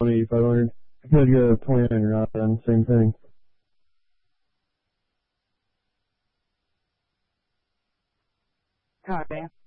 1,500. I could go 29 rod on same thing. Copy.